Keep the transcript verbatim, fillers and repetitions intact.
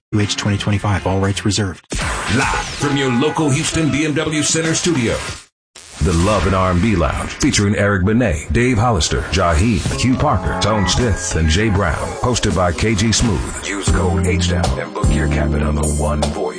H twenty twenty-five, all rights reserved. Live from your local Houston B M W Center studio, the Love and R and B Lounge, featuring Eric Benet, Dave Hollister, Jaheim, Hugh Parker, Tone Stith, and Jay Brown. Hosted by K G Smooth. Use code H-Town and book your cabin on the One Voyage.